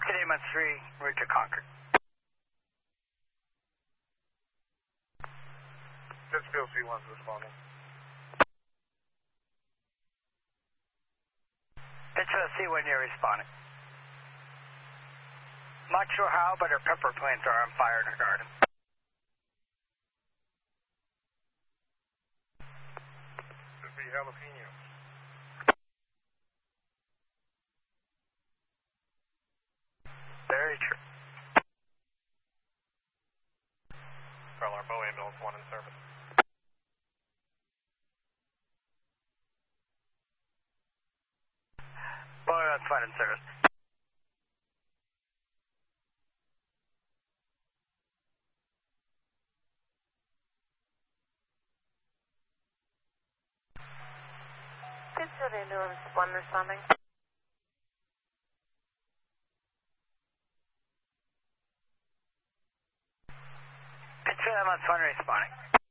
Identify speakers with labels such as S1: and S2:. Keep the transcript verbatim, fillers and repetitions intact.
S1: Kid eight one three, route to Concord.
S2: Pittsfield C one's responding.
S1: Pittsfield C one, you're responding. Not sure how, but our pepper planes are on fire in her garden.
S2: Could be jalapenos.
S1: Very true.
S2: Pearl Harbor ambulance one in service.
S1: Boy, that's fine in service.
S3: Pittsfield ambulance one responding.
S1: Pittsfield ambulance one responding.